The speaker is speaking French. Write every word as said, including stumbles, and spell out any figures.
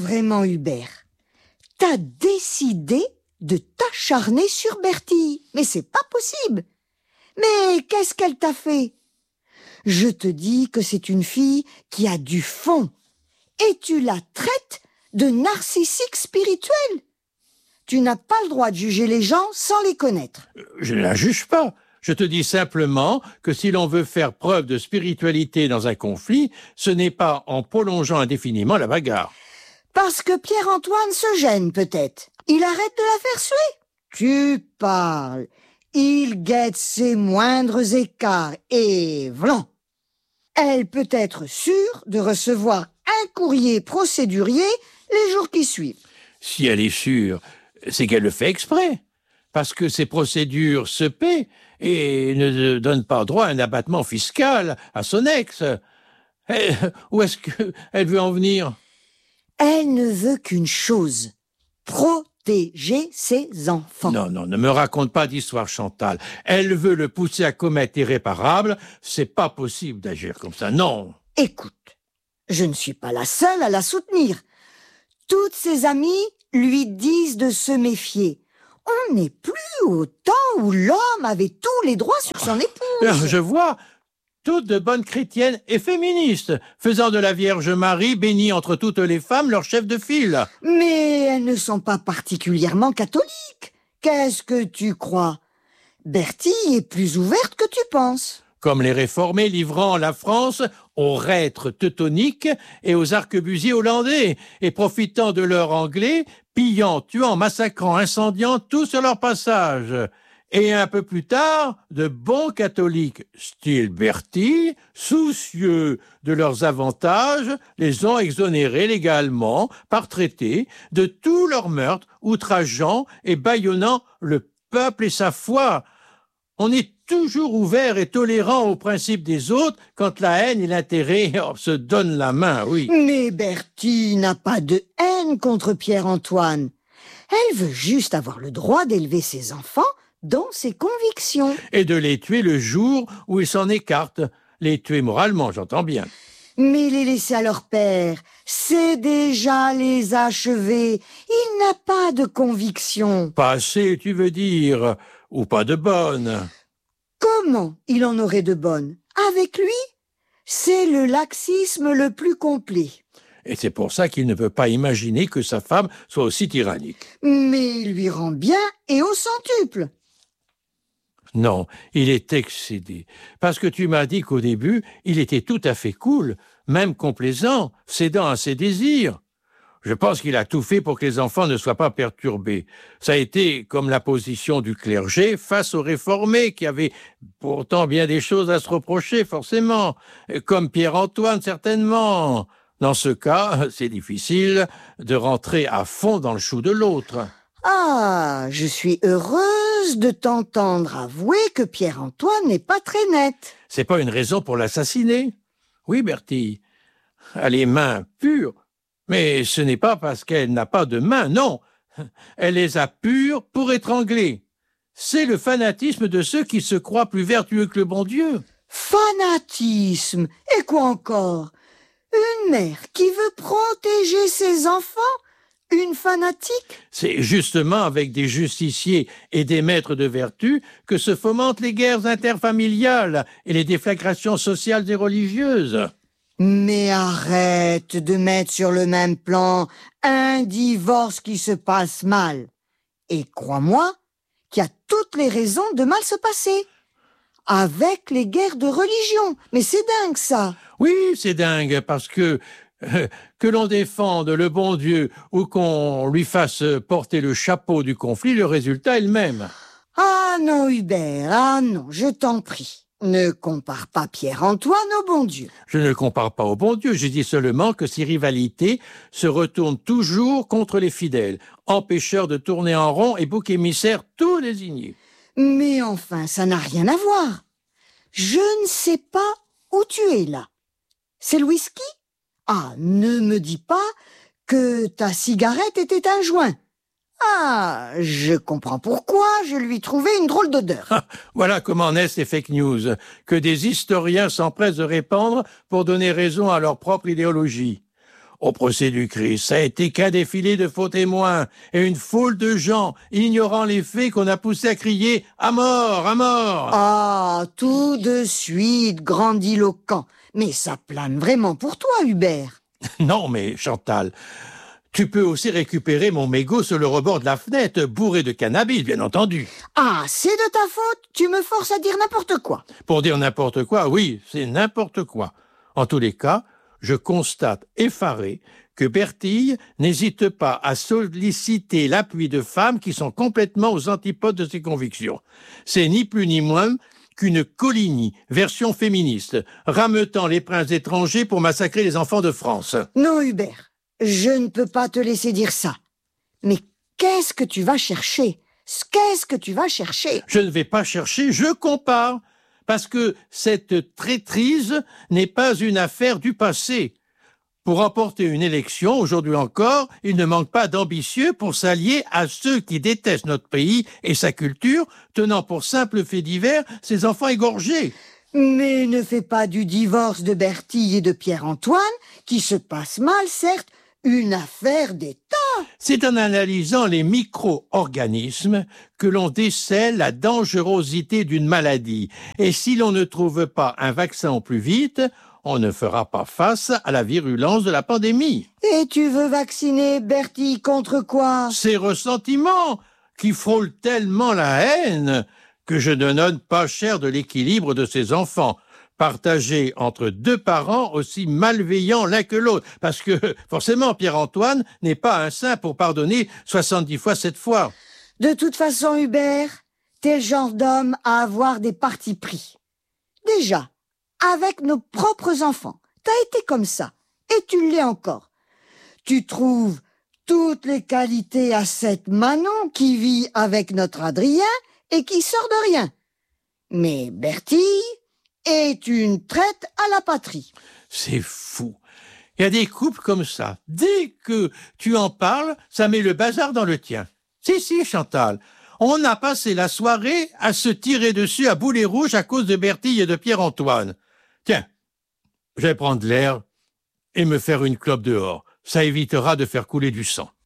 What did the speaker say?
vraiment, Hubert, t'as décidé de t'acharner sur Bertie. Mais c'est pas possible. Mais qu'est-ce qu'elle t'a fait? Je te dis que c'est une fille qui a du fond. Et tu la traites de narcissique spirituel. Tu n'as pas le droit de juger les gens sans les connaître. Je ne la juge pas. Je te dis simplement que si l'on veut faire preuve de spiritualité dans un conflit, ce n'est pas en prolongeant indéfiniment la bagarre. Parce que Pierre-Antoine se gêne peut-être. Il arrête de la faire suer. Tu parles. Il guette ses moindres écarts et vlan. Elle peut être sûre de recevoir un courrier procédurier les jours qui suivent. Si elle est sûre, c'est qu'elle le fait exprès. Parce que ces procédures se paient et ne donnent pas droit à un abattement fiscal à son ex. Et où est-ce qu'elle veut en venir? Elle ne veut qu'une chose, protéger ses enfants. Non, non, ne me raconte pas d'histoire, Chantal. Elle veut le pousser à commettre l'irréparable. C'est pas possible d'agir comme ça, non. Écoute, je ne suis pas la seule à la soutenir. Toutes ses amies lui disent de se méfier. On n'est plus au temps où l'homme avait tous les droits sur son épouse. Je vois, toutes de bonnes chrétiennes et féministes, faisant de la Vierge Marie, bénie entre toutes les femmes, leur chef de file. Mais elles ne sont pas particulièrement catholiques. Qu'est-ce que tu crois? Bertie est plus ouverte que tu penses. Comme les réformés livrant la France aux reîtres teutoniques et aux arquebusiers hollandais, et profitant de leur anglais, pillant, tuant, massacrant, incendiant tout sur leur passage. Et un peu plus tard, de bons catholiques, style Bertie, soucieux de leurs avantages, les ont exonérés légalement, par traité, de tous leurs meurtres, outrageant et bâillonnant le peuple et sa foi. On est toujours ouvert et tolérant aux principes des autres quand la haine et l'intérêt oh, se donnent la main, oui. Mais Bertie n'a pas de haine contre Pierre-Antoine. Elle veut juste avoir le droit d'élever ses enfants dans ses convictions. Et de les tuer le jour où ils s'en écartent. Les tuer moralement, j'entends bien. Mais les laisser à leur père, c'est déjà les achever. Il n'a pas de conviction. Pas assez, tu veux dire, ou pas de bonne. Comment il en aurait de bonnes? Avec lui, c'est le laxisme le plus complet. Et c'est pour ça qu'il ne peut pas imaginer que sa femme soit aussi tyrannique. Mais il lui rend bien et au centuple. Non, il est excédé. Parce que tu m'as dit qu'au début, il était tout à fait cool, même complaisant, cédant à ses désirs. Je pense qu'il a tout fait pour que les enfants ne soient pas perturbés. Ça a été comme la position du clergé face aux réformés, qui avaient pourtant bien des choses à se reprocher, forcément. Comme Pierre-Antoine, certainement. Dans ce cas, c'est difficile de rentrer à fond dans le chou de l'autre. Ah, je suis heureuse de t'entendre avouer que Pierre-Antoine n'est pas très net. C'est pas une raison pour l'assassiner? Oui, Bertie. Elle a les mains pures. Mais ce n'est pas parce qu'elle n'a pas de mains, non. Elle les a pures pour étrangler. C'est le fanatisme de ceux qui se croient plus vertueux que le bon Dieu. Fanatisme? Et quoi encore? Une mère qui veut protéger ses enfants? Une fanatique? C'est justement avec des justiciers et des maîtres de vertu que se fomentent les guerres interfamiliales et les déflagrations sociales et religieuses. Mais arrête de mettre sur le même plan un divorce qui se passe mal. Et crois-moi qu'il y a toutes les raisons de mal se passer. Avec les guerres de religion. Mais c'est dingue, ça. Oui, c'est dingue, parce que euh, que l'on défende le bon Dieu ou qu'on lui fasse porter le chapeau du conflit, le résultat est le même. Ah non, Hubert, ah non, je t'en prie. Ne compare pas Pierre-Antoine au bon Dieu. Je ne le compare pas au bon Dieu, je dis seulement que ces rivalités se retournent toujours contre les fidèles, empêcheurs de tourner en rond et boucs émissaires tout désignés. Mais enfin, ça n'a rien à voir. Je ne sais pas où tu es là. C'est le whisky? Ah, ne me dis pas que ta cigarette était un joint. Ah, je comprends pourquoi je lui trouvais une drôle d'odeur. Ah, voilà comment naissent les fake news, que des historiens s'empressent de répandre pour donner raison à leur propre idéologie. Au procès du Christ, ça a été qu'un défilé de faux témoins et une foule de gens ignorant les faits qu'on a poussé à crier « à mort, à mort ». Ah, tout de suite, grandiloquent. Mais ça plane vraiment pour toi, Hubert. Non, mais Chantal, tu peux aussi récupérer mon mégot sur le rebord de la fenêtre, bourré de cannabis, bien entendu. Ah, c'est de ta faute, tu me forces à dire n'importe quoi. Pour dire n'importe quoi, oui, c'est n'importe quoi. En tous les cas, je constate effaré que Bertille n'hésite pas à solliciter l'appui de femmes qui sont complètement aux antipodes de ses convictions. C'est ni plus ni moins qu'une Coligny, version féministe, rameutant les princes étrangers pour massacrer les enfants de France. Non, Hubert, je ne peux pas te laisser dire ça. Mais qu'est-ce que tu vas chercher? Qu'est-ce que tu vas chercher? Je ne vais pas chercher, je compare. Parce que cette traîtrise n'est pas une affaire du passé. Pour remporter une élection, aujourd'hui encore, il ne manque pas d'ambitieux pour s'allier à ceux qui détestent notre pays et sa culture, tenant pour simple fait divers ses enfants égorgés. Mais ne fais pas du divorce de Bertille et de Pierre-Antoine, qui se passe mal, certes, une affaire d'État. C'est en analysant les micro-organismes que l'on décèle la dangerosité d'une maladie. Et si l'on ne trouve pas un vaccin au plus vite, on ne fera pas face à la virulence de la pandémie. Et tu veux vacciner Bertille contre quoi? Ces ressentiments qui frôlent tellement la haine que je ne donne pas cher de l'équilibre de ses enfants, partagés entre deux parents aussi malveillants l'un que l'autre. Parce que, forcément, Pierre-Antoine n'est pas un saint pour pardonner soixante-dix fois sept fois. De toute façon, Hubert, t'es le genre d'homme à avoir des partis pris. Déjà, avec nos propres enfants, t'as été comme ça, et tu l'es encore. Tu trouves toutes les qualités à cette Manon qui vit avec notre Adrien et qui sort de rien. Mais Bertille est une traite à la patrie. C'est fou. Il y a des couples comme ça. Dès que tu en parles, ça met le bazar dans le tien. Si, si, Chantal. On a passé la soirée à se tirer dessus à boulet rouge à cause de Bertille et de Pierre-Antoine. Tiens, je vais prendre l'air et me faire une clope dehors. Ça évitera de faire couler du sang.